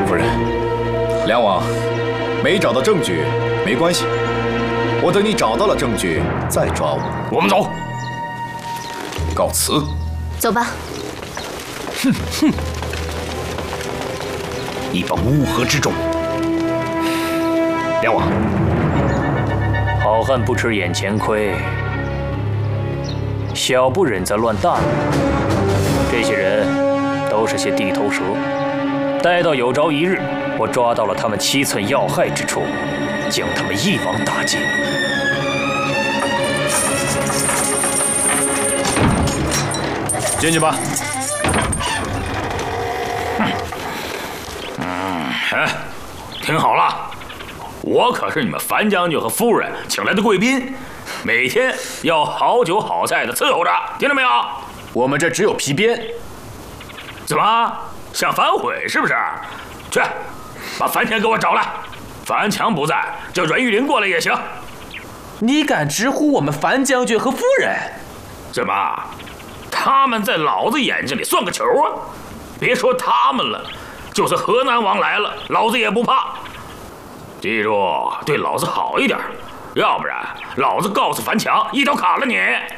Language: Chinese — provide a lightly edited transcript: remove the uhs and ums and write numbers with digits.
夫人，梁王没找到证据没关系，我等你找到了证据再抓我。 我们走， 告辞。 走吧。 哼哼，一帮乌合之众。梁王， 好汉不吃眼前亏，小不忍则乱大谋。这些人都是些地头蛇，待到有朝一日我抓到了他们7寸要害之处，将他们一网打尽。 进去吧。 听好了，我可是你们樊将军和夫人请来的贵宾，每天要好酒好菜的伺候着，听到没有？ 我们这只有皮鞭。 怎么想反悔是不是？去，把樊强给我找来。樊强不在，叫阮玉玲过来也行。 你敢直呼我们樊将军和夫人？ 怎么？他们在老子眼睛里算个球啊！别说他们了，就是河南王来了，老子也不怕。记住，对老子好一点，要不然老子告诉樊强，一刀砍了你。